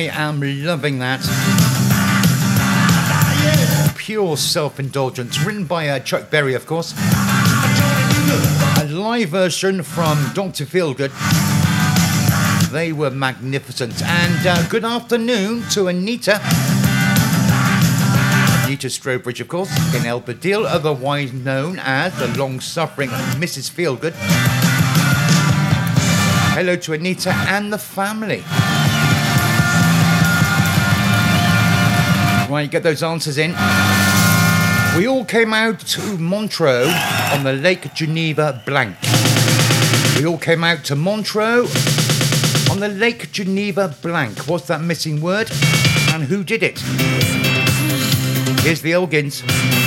am loving that. Pure self-indulgence, written by Chuck Berry, of course. A live version from Dr. Feelgood. They were magnificent. And good afternoon to Anita. Anita Strobridge, of course, in El Badil, otherwise known as the long-suffering Mrs. Feelgood. Hello to Anita and the family. Right, get those answers in. We all came out to Montreux on the Lake Geneva blank. We all came out to Montreux on the Lake Geneva blank. What's that missing word? And who did it? Here's the Elgins.